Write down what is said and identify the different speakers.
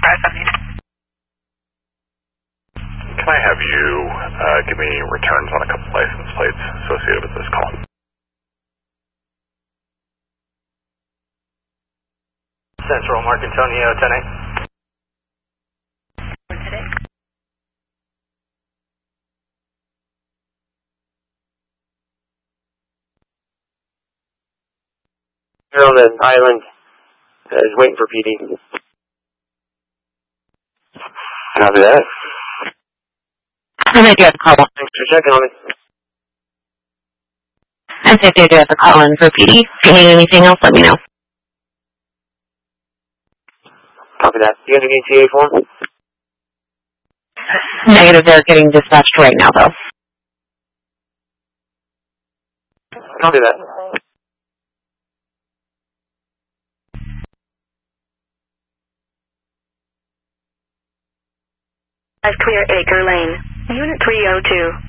Speaker 1: Can I have you give me returns on a couple license plates associated with this call?
Speaker 2: Central Marcantonio 10-8.
Speaker 3: You're on the island. Is waiting for PD. Copy that.
Speaker 4: I think you have to call in.
Speaker 3: Thanks for checking on me.
Speaker 4: I think you do have to call in for PD. If you need anything else, let me know.
Speaker 3: Copy that. You have an ETA form?
Speaker 4: Negative, they're getting dispatched right now, though.
Speaker 3: Copy that.
Speaker 5: Clear Acre Lane, Unit 302.